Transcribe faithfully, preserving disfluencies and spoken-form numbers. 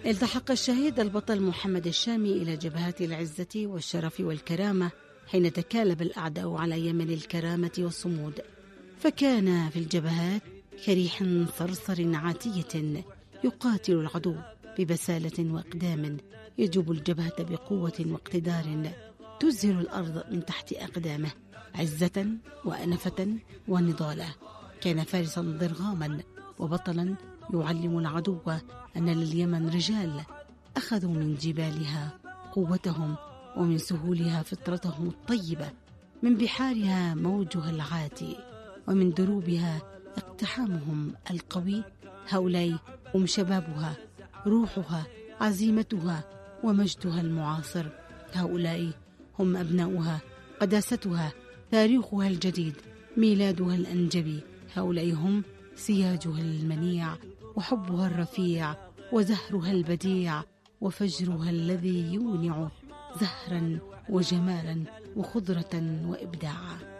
التحق الشهيد البطل محمد الشامي إلى جبهات العزة والشرف والكرامة حين تكالب الأعداء على يمن الكرامة والصمود، فكان في الجبهات كريح صرصر عاتية يقاتل العدو ببسالة وإقدام، يجوب الجبهة بقوة واقتدار تزهر الأرض من تحت أقدامه عزة وأنفة ونضالا. كان فارسا ضرغاما وبطلا يعلم العدو أن لليمن رجال أخذوا من جبالها قوتهم ومن سهولها فطرتهم الطيبة، من بحارها موجها العاتي ومن دروبها اقتحامهم القوي. هؤلاء هم شبابها، روحها، عزيمتها ومجدها المعاصر. هؤلاء هم أبناؤها، قداستها، تاريخها الجديد، ميلادها الأنجبي. هؤلاء هم سياجها المنيع وحبها الرفيع وزهرها البديع وفجرها الذي يونع زهرا وجمالا وخضرة وإبداعا.